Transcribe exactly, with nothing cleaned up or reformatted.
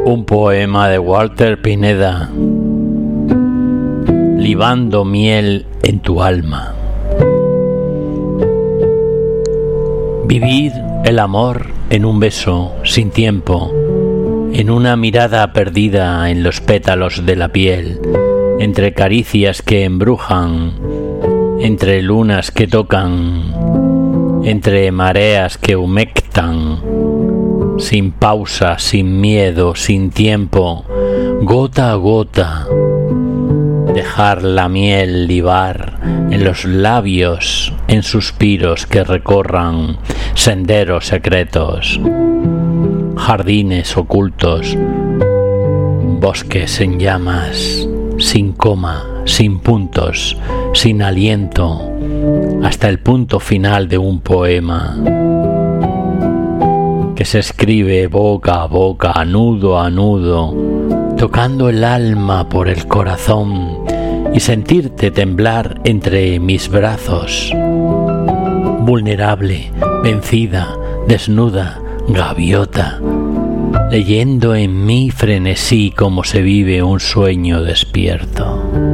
Un poema de Walter Pineda, libando miel en tu alma. Vivir el amor en un beso sin tiempo, en una mirada perdida en los pétalos de la piel, entre caricias que embrujan, entre lunas que tocan, entre mareas que humectan, sin pausa, sin miedo, sin tiempo, gota a gota, dejar la miel libar en los labios, en suspiros que recorran senderos secretos, jardines ocultos, bosques en llamas, sin coma, sin puntos, sin aliento, hasta el punto final de un poema que se escribe boca a boca, nudo a nudo, tocando el alma por el corazón y sentirte temblar entre mis brazos, vulnerable, vencida, desnuda, gaviota, leyendo en mí frenesí como se vive un sueño despierto.